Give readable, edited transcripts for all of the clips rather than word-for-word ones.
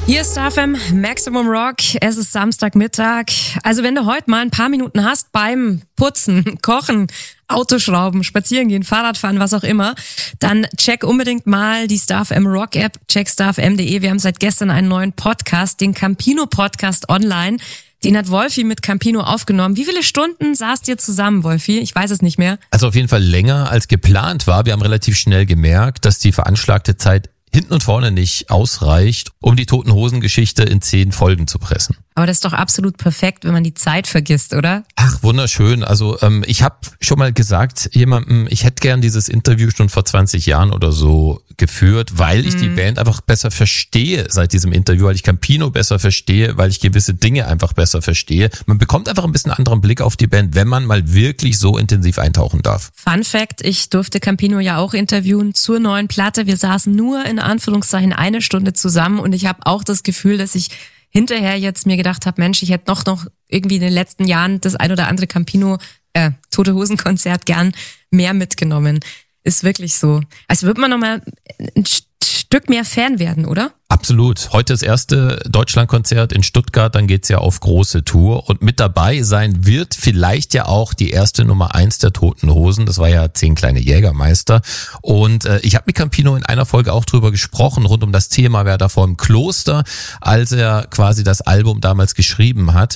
Hier ist Star FM Maximum Rock. Es ist Samstagmittag. Also wenn du heute mal ein paar Minuten hast beim Putzen, Kochen, Autoschrauben, Spazierengehen, Fahrradfahren, was auch immer, dann check unbedingt mal die Star FM Rock App, check starfm.de. Wir haben seit gestern einen neuen Podcast, den Campino Podcast online. Den hat Wolfi mit Campino aufgenommen. Wie viele Stunden saßt ihr zusammen, Wolfi? Ich weiß es nicht mehr. Also auf jeden Fall länger als geplant war. Wir haben relativ schnell gemerkt, dass die veranschlagte Zeit hinten und vorne nicht ausreicht, um die Toten Hosen Geschichte in 10 Folgen zu pressen. Aber das ist doch absolut perfekt, wenn man die Zeit vergisst, oder? Ach, wunderschön. Also ich habe schon mal gesagt jemandem, ich hätte gern dieses Interview schon vor 20 Jahren oder so geführt, weil ich die Band einfach besser verstehe seit diesem Interview, weil ich Campino besser verstehe, weil ich gewisse Dinge einfach besser verstehe. Man bekommt einfach ein bisschen anderen Blick auf die Band, wenn man mal wirklich so intensiv eintauchen darf. Fun Fact, ich durfte Campino ja auch interviewen zur neuen Platte. Wir saßen nur in Anführungszeichen 1 Stunde zusammen und ich habe auch das Gefühl, dass ich hinterher jetzt mir gedacht habe, Mensch, ich hätte noch irgendwie in den letzten Jahren das ein oder andere Campino Tote Hosen Konzert gern mehr mitgenommen. Ist wirklich so. Also wird man nochmal ein Stück mehr Fan werden, oder? Absolut. Heute das erste Deutschlandkonzert in Stuttgart, dann geht's ja auf große Tour und mit dabei sein wird vielleicht ja auch die erste Nummer 1 der Toten Hosen. Das war ja 10 kleine Jägermeister und ich habe mit Campino in einer Folge auch drüber gesprochen, rund um das Thema, wer davor im Kloster, als er quasi das Album damals geschrieben hat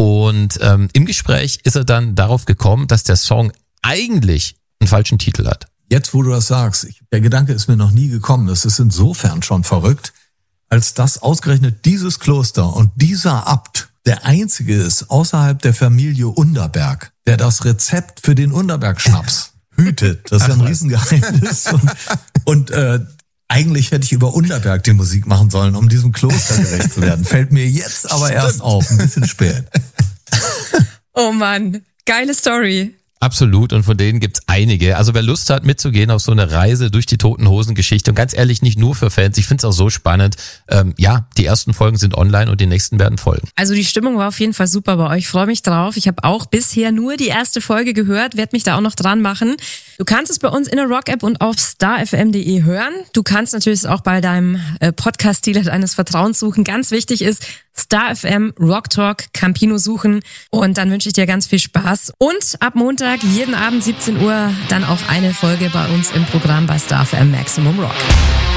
und im Gespräch ist er dann darauf gekommen, dass der Song eigentlich einen falschen Titel hat. Jetzt, wo du das sagst, der Gedanke ist mir noch nie gekommen. Das ist insofern schon verrückt, als dass ausgerechnet dieses Kloster und dieser Abt der einzige ist außerhalb der Familie Underberg, der das Rezept für den Underberg-Schnaps hütet. Das ist ja ein Riesengeheimnis. Und eigentlich hätte ich über Underberg die Musik machen sollen, um diesem Kloster gerecht zu werden. Fällt mir jetzt aber erst auf, ein bisschen spät. Oh Mann, geile Story. Absolut, und von denen gibt's einige. Also wer Lust hat mitzugehen auf so eine Reise durch die Toten Hosen Geschichte und ganz ehrlich, nicht nur für Fans, ich find's auch so spannend. Die ersten Folgen sind online und die nächsten werden folgen. Also die Stimmung war auf jeden Fall super bei euch, freue mich drauf. Ich habe auch bisher nur die erste Folge gehört, werde mich da auch noch dran machen. Du kannst es bei uns in der Rock-App und auf starfm.de hören. Du kannst natürlich auch bei deinem Podcast-Dealer deines Vertrauens suchen. Ganz wichtig ist, Star FM Rock Talk Campino suchen und dann wünsche ich dir ganz viel Spaß. Und ab Montag, jeden Abend 17 Uhr, dann auch eine Folge bei uns im Programm bei Star FM Maximum Rock.